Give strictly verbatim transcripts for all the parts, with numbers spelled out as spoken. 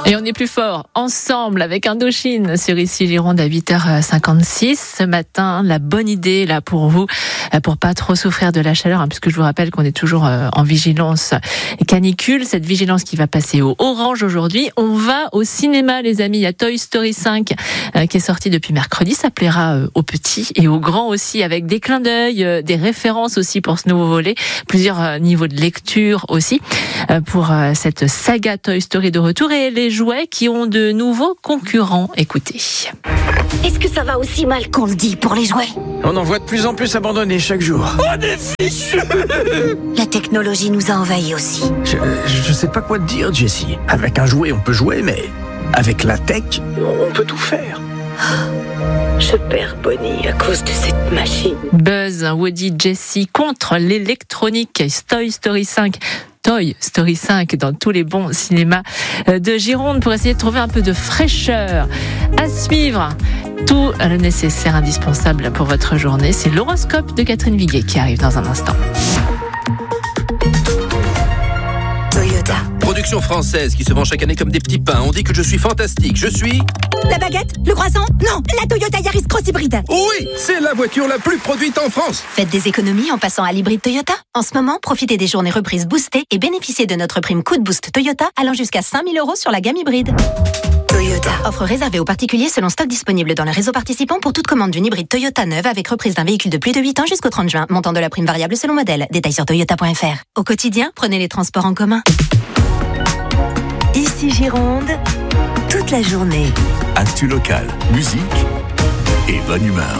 Et on est plus fort ensemble avec Indochine sur Ici Gironde à huit heures cinquante-six. Ce matin, la bonne idée là pour vous, pour pas trop souffrir de la chaleur, hein, puisque je vous rappelle qu'on est toujours en vigilance canicule. Cette vigilance qui va passer au orange aujourd'hui. On va au cinéma, les amis. Il y a Toy Story cinq euh, qui est sorti depuis mercredi. Ça plaira euh, aux petits et aux grands aussi, avec des clins d'œil, euh, des références aussi pour ce nouveau volet, plusieurs euh, niveaux de lecture aussi euh, pour euh, cette saga Toy Story de retour, et les jouets qui ont de nouveaux concurrents. Écoutez. Est-ce que ça va aussi mal qu'on le dit pour les jouets ? On en voit de plus en plus abandonnés chaque jour. Oh, des fichus ! La technologie nous a envahis aussi. Je, je sais pas quoi te dire, Jessie. Avec un jouet, on peut jouer, mais avec la tech, on peut tout faire. Je perds Bonnie à cause de cette machine. Buzz, Woody, Jessie contre l'électronique. Toy Story cinq. Toy Story cinq dans tous les bons cinémas de Gironde pour essayer de trouver un peu de fraîcheur. À suivre, tout le nécessaire indispensable pour votre journée. C'est l'horoscope de Catherine Viguet qui arrive dans un instant. Toyota. Production française qui se vend chaque année comme des petits pains. On dit que je suis fantastique. Je suis... La baguette? Le croissant? Non, la Toyota Yaris Cross Hybride. Oui, c'est la voiture la plus produite en France. Faites des économies en passant à l'hybride Toyota. En ce moment, profitez des journées reprises boostées et bénéficiez de notre prime Coup de Boost Toyota allant jusqu'à cinq mille euros sur la gamme hybride. Toyota. Offre réservée aux particuliers selon stock disponible dans le réseau participant pour toute commande d'une hybride Toyota neuve avec reprise d'un véhicule de plus de huit ans jusqu'au trente juin. Montant de la prime variable selon modèle. Détails sur toyota point f r. Au quotidien, prenez les transports en commun. Ici Gironde, toute la journée. Actu local, musique et bonne humeur.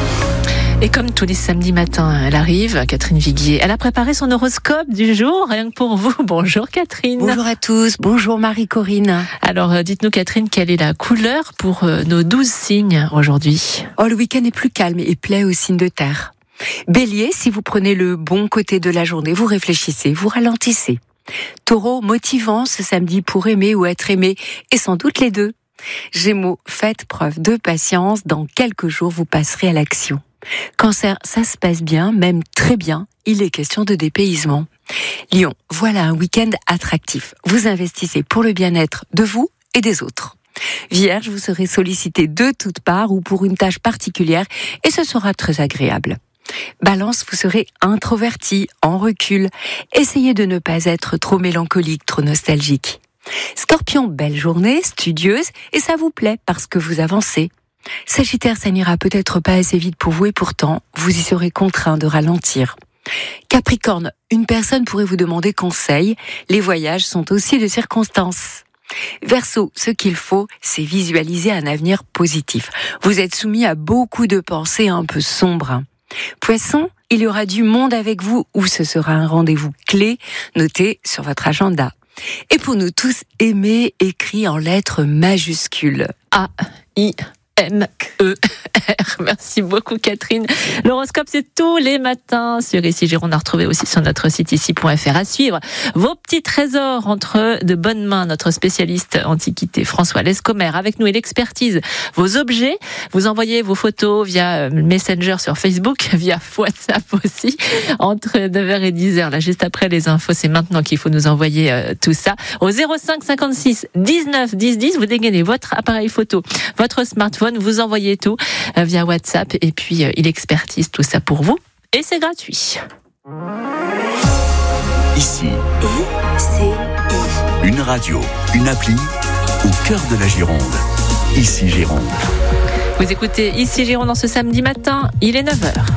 Et comme tous les samedis matins, elle arrive, Catherine Viguier. Elle a préparé son horoscope du jour, rien que pour vous. Bonjour Catherine. Bonjour à tous, bonjour Marie-Corinne. Alors dites-nous Catherine, quelle est la couleur pour nos douze signes aujourd'hui ? Oh, le week-end est plus calme et plaît aux signes de terre. Bélier, si vous prenez le bon côté de la journée, vous réfléchissez, vous ralentissez. Taureau, motivant ce samedi pour aimer ou être aimé, et sans doute les deux. Gémeaux, faites preuve de patience, dans quelques jours vous passerez à l'action. Cancer, ça se passe bien, même très bien, il est question de dépaysement. Lion, voilà un week-end attractif. Vous investissez pour le bien-être de vous et des autres. Vierge, vous serez sollicité de toutes parts ou pour une tâche particulière et ce sera très agréable. Balance, vous serez introverti, en recul. Essayez de ne pas être trop mélancolique, trop nostalgique. Scorpion, belle journée, studieuse, et ça vous plaît parce que vous avancez. Sagittaire, ça n'ira peut-être pas assez vite pour vous et pourtant, vous y serez contraint de ralentir. Capricorne, une personne pourrait vous demander conseil. Les voyages sont aussi de circonstances. Verseau, ce qu'il faut, c'est visualiser un avenir positif. Vous êtes soumis à beaucoup de pensées un peu sombres. Poisson, il y aura du monde avec vous ou ce sera un rendez-vous clé noté sur votre agenda. Et pour nous tous, aimer écrit en lettres majuscules. A I M E R. Merci beaucoup Catherine. L'horoscope, c'est tous les matins sur Ici Gironde, à retrouver aussi sur notre site ici point f r. À suivre vos petits trésors entre de bonnes mains. Notre spécialiste antiquité François Lescomer avec nous et l'expertise. Vos objets, vous envoyez vos photos via Messenger sur Facebook, via WhatsApp aussi, entre neuf heures et dix heures. Là, juste après les infos, c'est maintenant qu'il faut nous envoyer euh, tout ça. Au zéro cinq cinquante-six dix-neuf dix dix, vous dégainez votre appareil photo, votre smartphone, vous envoyez tout euh, via WhatsApp et puis euh, il expertise tout ça pour vous et c'est gratuit. Ici, I C I. une radio, une appli au cœur de la Gironde. Ici Gironde. Vous écoutez Ici Gironde en ce samedi matin, il est neuf heures.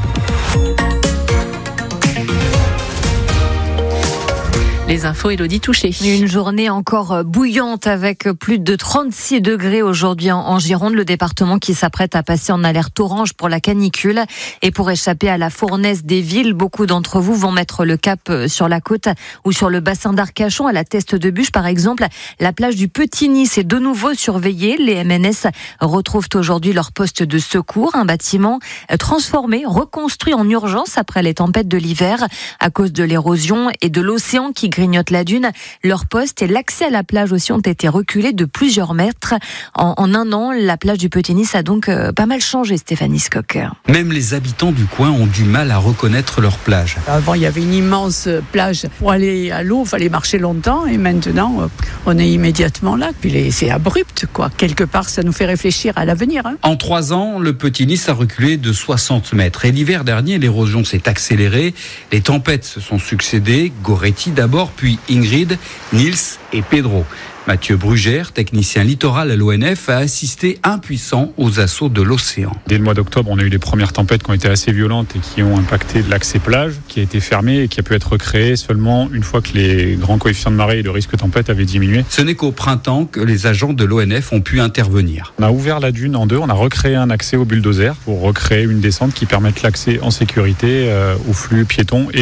Les infos, Élodie Touché. Une journée encore bouillante avec plus de trente-six degrés aujourd'hui en Gironde, le département qui s'apprête à passer en alerte orange pour la canicule. Et pour échapper à la fournaise des villes, beaucoup d'entre vous vont mettre le cap sur la côte ou sur le bassin d'Arcachon, à la Teste de Buch par exemple. La plage du Petit Nice est de nouveau surveillée. Les M N S retrouvent aujourd'hui leur poste de secours, un bâtiment transformé, reconstruit en urgence après les tempêtes de l'hiver à cause de l'érosion et de l'océan qui grignotent la dune. Leur poste et l'accès à la plage aussi ont été reculés de plusieurs mètres. En, en un an, la plage du Petit-Nice a donc euh, pas mal changé, Stéphanie Skocker. Même les habitants du coin ont du mal à reconnaître leur plage. Avant, il y avait une immense plage. Pour aller à l'eau, il fallait marcher longtemps et maintenant, on est immédiatement là. Puis c'est abrupt, quoi. Quelque part, ça nous fait réfléchir à l'avenir. Hein. En trois ans, le Petit-Nice a reculé de soixante mètres. Et l'hiver dernier, l'érosion s'est accélérée. Les tempêtes se sont succédées. Goretti d'abord, puis Ingrid, Nils et Pedro. Mathieu Brugère, technicien littoral à l'O N F, a assisté impuissant aux assauts de l'océan. Dès le mois d'octobre, on a eu les premières tempêtes qui ont été assez violentes et qui ont impacté l'accès plage, qui a été fermé et qui a pu être recréé seulement une fois que les grands coefficients de marée et le risque tempête avaient diminué. Ce n'est qu'au printemps que les agents de l'O N F ont pu intervenir. On a ouvert la dune en deux, on a recréé un accès au bulldozer pour recréer une descente qui permette l'accès en sécurité euh, aux flux piétons et